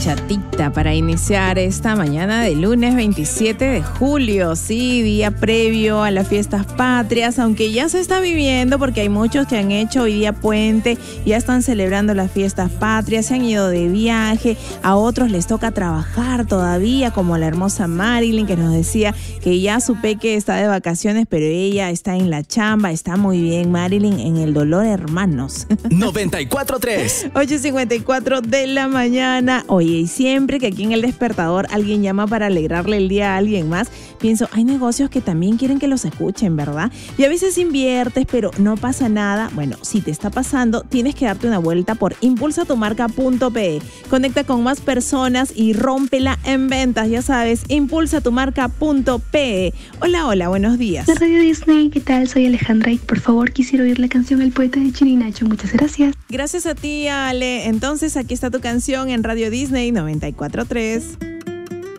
bachatita para iniciar esta mañana de lunes 27 de julio, sí, día previo a las fiestas patrias, aunque ya se está viviendo porque hay muchos que han hecho hoy día puente, ya están celebrando las fiestas patrias, se han ido de viaje, a otros les toca trabajar todavía, como la hermosa Marilyn que nos decía que ya su peque está de vacaciones, pero ella está en la chamba, está muy bien Marilyn, en el dolor hermanos. 94.3 8:54 de la mañana. Oye, y siempre que aquí en El Despertador alguien llama para alegrarle el día a alguien más, pienso, hay negocios que también quieren que los escuchen, ¿verdad? Y a veces inviertes, pero no pasa nada. Bueno, si te está pasando, tienes que darte una vuelta por impulsatumarca.pe. Conecta con más personas y rómpela en ventas, ya sabes, impulsatumarca.pe. Hola, hola, buenos días. La Radio Disney, ¿qué tal? Soy Alejandra y por favor quisiera oír la canción El Poeta de Chirinacho. Muchas gracias. Gracias a ti, Ale. Entonces, aquí está tu canción en Radio Disney 94.3.